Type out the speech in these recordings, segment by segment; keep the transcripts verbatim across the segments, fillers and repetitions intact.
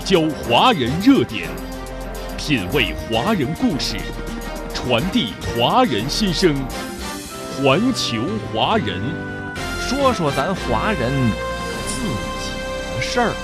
焦华人热点，品味华人故事，传递华人心声。环球华人， 说说咱华人自己的事儿。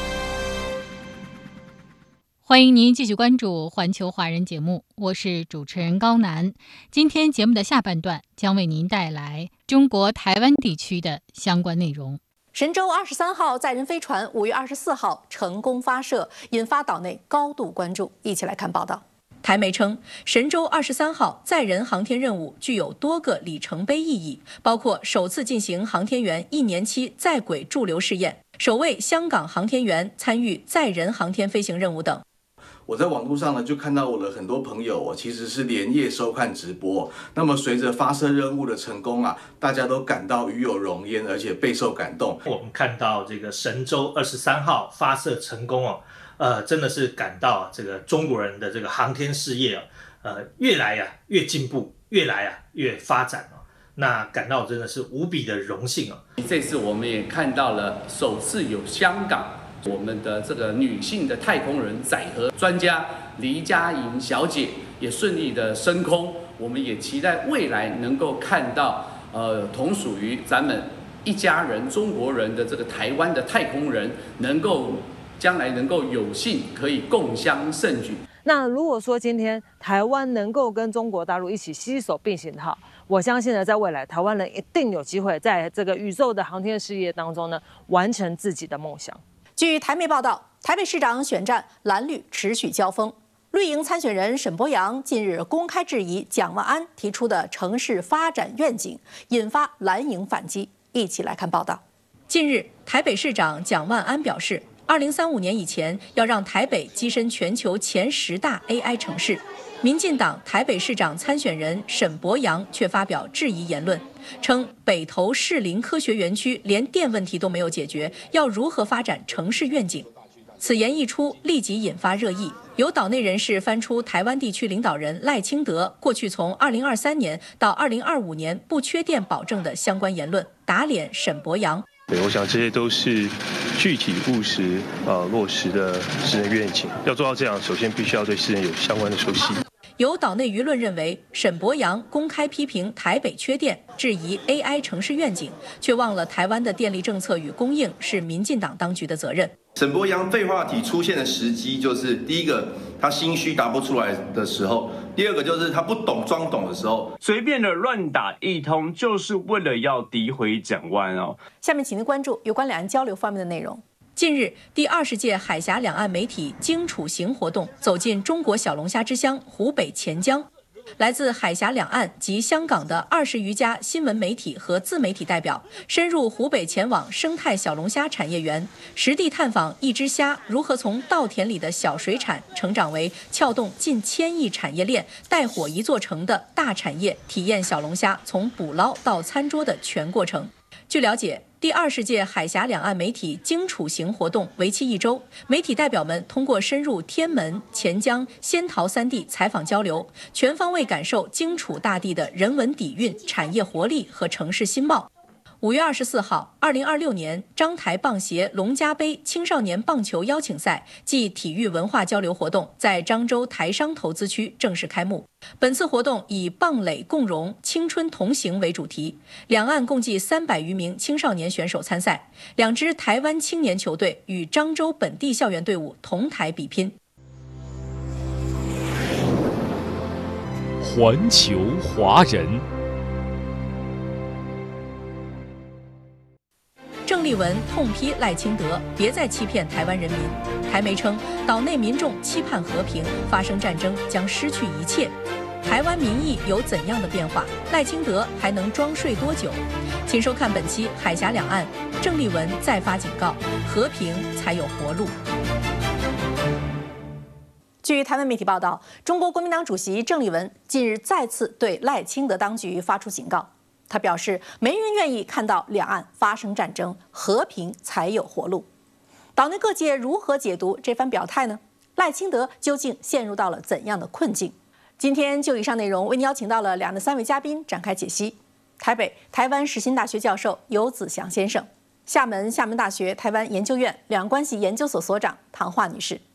欢迎您继续关注环球华人节目，我是主持人高楠。今天节目的下半段将为您带来中国台湾地区的相关内容。 神舟二十三号载人飞船五月二十四号成功发射，引发岛内高度关注。一起来看报道。台媒称，神舟二十三号载人航天任务具有多个里程碑意义，包括首次进行航天员一年期在轨驻留试验，首位香港航天员参与载人航天飞行任务等。 我在网络上呢，就看到我的很多朋友哦，其实是连夜收看直播。那么随着发射任务的成功啊，大家都感到与有荣焉，而且备受感动。 我们看到这个神舟二十三号发射成功哦，呃，真的是感到这个中国人的这个航天事业啊，呃，越来呀、啊、越进步，越来啊越发展哦。那感到真的是无比的荣幸哦。 这次我们也看到了首次有香港。我们的这个女性的太空人载荷专家黎佳莹小姐也顺利的升空，我们也期待未来能够看到呃同属于咱们一家人中国人的这个台湾的太空人能够将来能够有幸可以共襄盛举。 那如果说今天台湾能够跟中国大陆一起携手并行的话，我相信呢，在未来台湾人一定有机会在这个宇宙的航天事业当中呢，完成自己的梦想。 据台媒报道，台北市长选战蓝绿持续交锋，绿营参选人沈伯洋近日公开质疑蒋万安提出的城市发展愿景，引发蓝营反击。一起来看报道。近日，台北市长蒋万安表示，二零三五年以前要让台北跻身全球前十大 A I 城市。民进党台北市长参选人沈伯洋却发表质疑言论，称北投士林科学园区连电问题都没有解决，要如何发展城市愿景？此言一出，立即引发热议。有岛内人士翻出台湾地区领导人赖清德过去从二零二三年到二零二五年不缺电保证的相关言论，打脸沈伯洋。 对，我想这些都是具体务实、呃落实的市政愿景。要做到这样，首先必须要对市政有相关的熟悉。 有岛内舆论认为，沈伯洋公开批评台北缺电，质疑 A I 城市愿景，却忘了台湾的电力政策与供应是民进党当局的责任。 沈伯洋废话题出现的时机，就是第一个他心虚答不出来的时候，第二个就是他不懂装懂的时候， 随便的乱打一通，就是为了要诋毁蒋万哦。 下面请您关注有关两岸交流方面的内容。近日，第二十届海峡两岸媒体荆楚行活动走进中国小龙虾之乡湖北潜江。来自海峡两岸及香港的二十余家新闻媒体和自媒体代表，深入湖北前往生态小龙虾产业园，实地探访一只虾如何从稻田里的小水产成长为撬动近千亿产业链、带火一座城的大产业，体验小龙虾从捕捞到餐桌的全过程。据了解，第二十届海峡两岸媒体荆楚行活动为期一周，媒体代表们通过深入天门、潜江、仙桃三地采访交流，全方位感受荆楚大地的人文底蕴、产业活力和城市新貌。五月二十四号，二零二六年章台棒协龙家杯青少年棒球邀请赛暨体育文化交流活动在漳州台商投资区正式开幕。本次活动以棒垒共荣、青春同行为主题，两岸共计三百余名青少年选手参赛，两支台湾青年球队与漳州本地校园队伍同台比拼。 环球华人。 郑丽文痛批赖清德别再欺骗台湾人民。台媒称，岛内民众期盼和平，发生战争将失去一切。台湾民意有怎样的变化？赖清德还能装睡多久？请收看本期《海峡两岸》，郑丽文再发警告：和平才有活路。据台湾媒体报道，中国国民党主席郑丽文近日再次对赖清德当局发出警告。他表示，没人愿意看到两岸发生战争，和平才有活路。岛内各界如何解读这番表态呢？赖清德究竟陷入到了怎样的困境？今天就以上内容为您邀请到了两岸的三位嘉宾展开解析。台北台湾世新大学教授游子祥先生，厦门厦门大学台湾研究院两岸关系研究所所长唐华女士。